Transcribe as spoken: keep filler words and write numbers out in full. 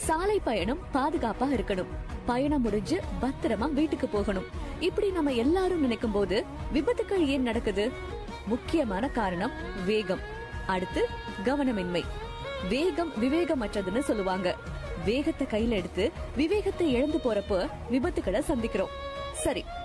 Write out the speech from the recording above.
சாலை பயணம் பாதுகாப்பா இருக்கணும், பயணம் முடிஞ்சு பத்திரமா வீட்டுக்கு போகணும். இப்படி நம்ம எல்லாரும் நினைக்கும் போது விபத்துக்கள் ஏன் நடக்குது? முக்கியமான காரணம் வேகம். அடுத்து கவனமின்மை. வேகம் விவேகமற்றதுன்னு சொல்லுவாங்க. வேகத்தை கையில எடுத்து விவேகத்தை இழந்து போறப்ப விபத்துக்களை சந்திக்கிறோம். சரி,